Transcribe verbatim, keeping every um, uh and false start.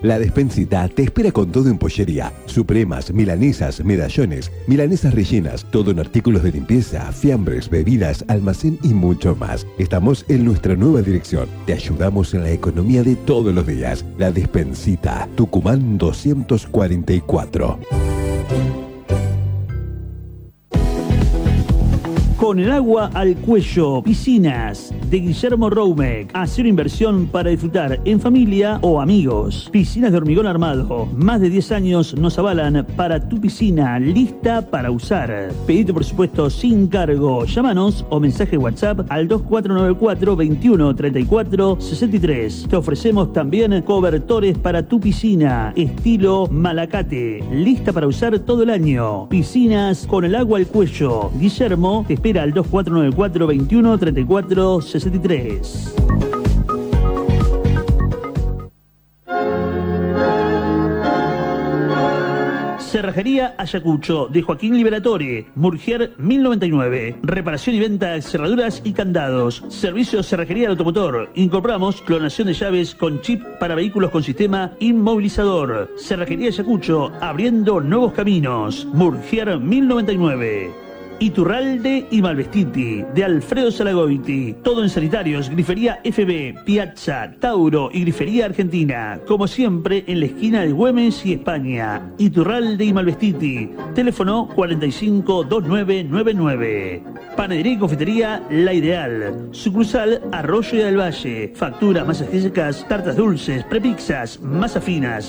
La Despensita te espera con todo en pollería. Supremas, milanesas, medallones, milanesas rellenas, todo en artículos de limpieza, fiambres, bebidas, almacén y mucho más. Estamos en nuestra nueva dirección. Te ayudamos en la economía de todos los días. La Despensita, Tucumán doscientos cuarenta y cuatro. Con el agua al cuello, piscinas de Guillermo Roumek. Hacer inversión para disfrutar en familia o amigos. Piscinas de hormigón armado. Más de diez años nos avalan para tu piscina lista para usar. Pedí tu presupuesto sin cargo. Llámanos o mensaje WhatsApp al dos cuatro nueve cuatro, veintiuno, treinta y cuatro, sesenta y tres. Te ofrecemos también cobertores para tu piscina. Estilo Malacate. Lista para usar todo el año. Piscinas con el agua al cuello. Guillermo te espera al dos cuatro nueve cuatro, veintiuno, treinta y cuatro, sesenta y tres. Cerrajería Ayacucho de Joaquín Liberatore, Murgier mil noventa y nueve. Reparación y venta de cerraduras y candados. Servicio Cerrajería de Automotor. Incorporamos clonación de llaves con chip para vehículos con sistema inmovilizador. Cerrajería Ayacucho, abriendo nuevos caminos. Murgier mil noventa y nueve. Iturralde y Malvestiti, de Alfredo Salagoiti. Todo en sanitarios, grifería F B, Piazza, Tauro y grifería Argentina. Como siempre, en la esquina de Güemes y España. Iturralde y Malvestiti. Teléfono cuarenta y cinco, veintinueve noventa y nueve. Panadería y confitería La Ideal. Sucursal Arroyo del Valle. Facturas, masas secas, tartas dulces, prepizzas, masas finas.